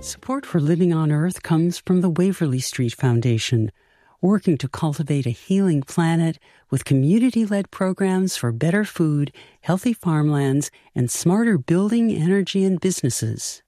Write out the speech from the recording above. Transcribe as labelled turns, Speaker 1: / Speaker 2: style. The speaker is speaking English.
Speaker 1: Support for Living on Earth comes from the Waverly Street Foundation, working to cultivate a healing planet with community-led programs for better food, healthy farmlands, and smarter building, energy, and businesses.